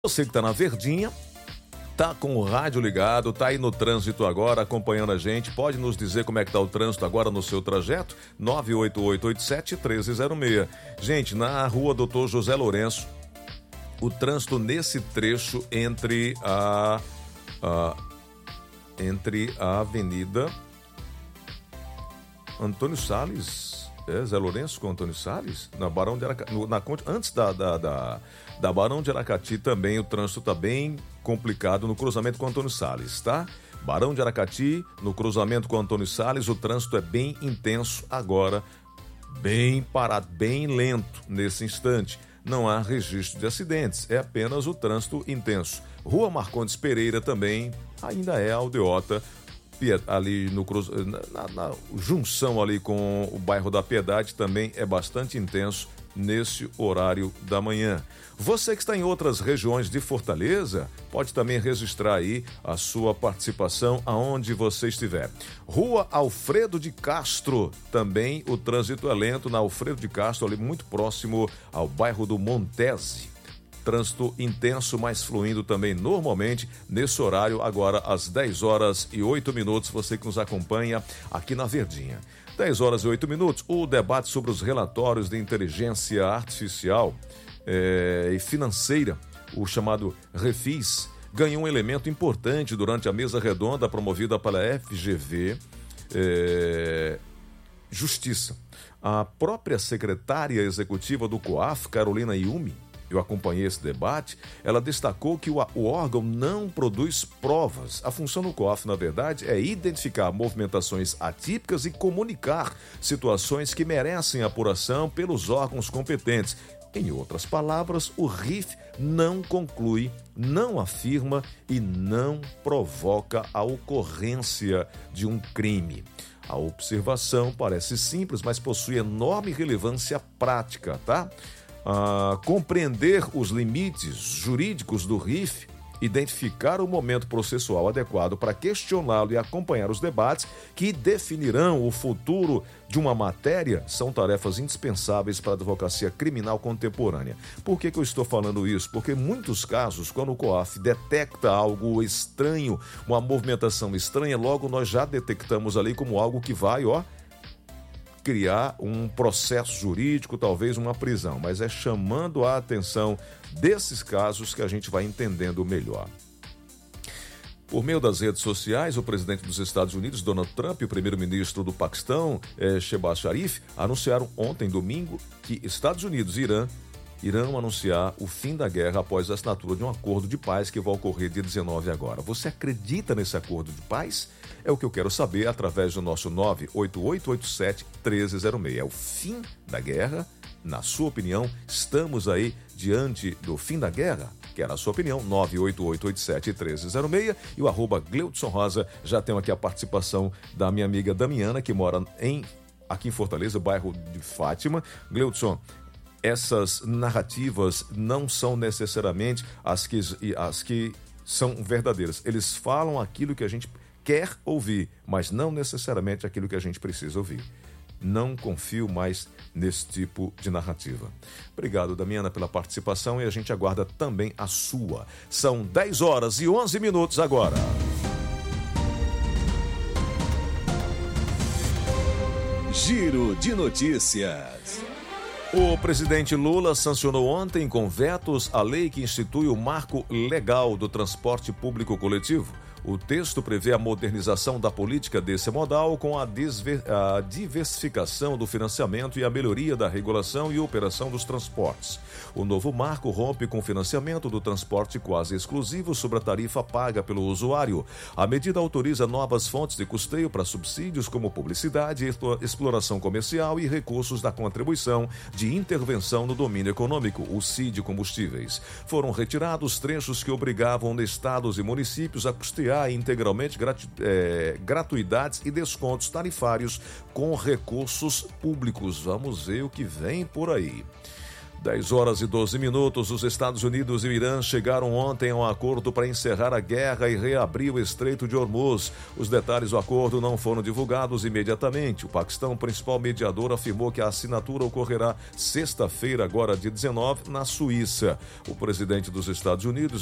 Você que está na Verdinha, tá com o rádio ligado, tá aí no trânsito agora, acompanhando a gente, pode nos dizer como é que tá o trânsito agora no seu trajeto? 98887-1306. Gente, na rua Doutor José Lourenço, o trânsito nesse trecho entre a Avenida Antônio Salles, Zé Lourenço com Antônio Salles, na Barão de Aracati, antes da Barão de Aracati também o trânsito está bem complicado no cruzamento com Antônio Salles, tá? Barão de Aracati, no cruzamento com Antônio Salles, o trânsito é bem intenso agora, bem parado, bem lento nesse instante. Não há registro de acidentes, é apenas o trânsito intenso. Rua Marcondes Pereira também ainda é aldeota, ali na junção ali com o bairro da Piedade também é bastante intenso nesse horário da manhã. Você que está em outras regiões de Fortaleza, pode também registrar aí a sua participação aonde você estiver. Rua Alfredo de Castro, também o trânsito é lento na Alfredo de Castro, ali muito próximo ao bairro do Montese. Trânsito intenso, mas fluindo também normalmente nesse horário, agora às 10h08, você que nos acompanha aqui na Verdinha. 10h08, o debate sobre os relatórios de inteligência artificial e financeira, o chamado Refis, ganhou um elemento importante durante a mesa redonda promovida pela FGV Justiça. A própria secretária executiva do COAF, Carolina Yumi, eu acompanhei esse debate, ela destacou que o órgão não produz provas. A função do COAF, na verdade, é identificar movimentações atípicas e comunicar situações que merecem apuração pelos órgãos competentes. Em outras palavras, o RIF não conclui, não afirma e não provoca a ocorrência de um crime. A observação parece simples, mas possui enorme relevância prática, tá? Compreender os limites jurídicos do RIF, identificar o momento processual adequado para questioná-lo e acompanhar os debates que definirão o futuro de uma matéria são tarefas indispensáveis para a advocacia criminal contemporânea. Por que eu estou falando isso? Porque em muitos casos, quando o COAF detecta algo estranho, uma movimentação estranha, logo nós já detectamos ali como algo que vai, criar um processo jurídico, talvez uma prisão, mas é chamando a atenção desses casos que a gente vai entendendo melhor. Por meio das redes sociais, o presidente dos Estados Unidos, Donald Trump, e o primeiro-ministro do Paquistão, Shehbaz Sharif, anunciaram ontem, domingo, que Estados Unidos e Irã irão anunciar o fim da guerra após a assinatura de um acordo de paz que vai ocorrer dia 19 agora. Você acredita nesse acordo de paz? É o que eu quero saber através do nosso 98887-1306. É o fim da guerra? Na sua opinião, estamos aí diante do fim da guerra? Quero a sua opinião, 98887-1306 e o @Gleudson Rosa. Já tenho aqui a participação da minha amiga Damiana, que mora aqui em Fortaleza, bairro de Fátima. Gleudson, essas narrativas não são necessariamente as que são verdadeiras. Eles falam aquilo que a gente quer ouvir, mas não necessariamente aquilo que a gente precisa ouvir. Não confio mais nesse tipo de narrativa. Obrigado, Damiana, pela participação e a gente aguarda também a sua. São 10h11 agora. Giro de notícias. O presidente Lula sancionou ontem com vetos a lei que institui o marco legal do transporte público coletivo. O texto prevê a modernização da política desse modal com a diversificação do financiamento e a melhoria da regulação e operação dos transportes. O novo marco rompe com o financiamento do transporte quase exclusivo sobre a tarifa paga pelo usuário. A medida autoriza novas fontes de custeio para subsídios como publicidade, exploração comercial e recursos da contribuição de intervenção no domínio econômico, o CID Combustíveis. Foram retirados trechos que obrigavam estados e municípios a custear integralmente gratuidades e descontos tarifários com recursos públicos. Vamos ver o que vem por aí. 10h12. Os Estados Unidos e o Irã chegaram ontem a um acordo para encerrar a guerra e reabrir o Estreito de Hormuz. Os detalhes do acordo não foram divulgados imediatamente. O Paquistão, principal mediador, afirmou que a assinatura ocorrerá sexta-feira, agora dia 19, na Suíça. O presidente dos Estados Unidos,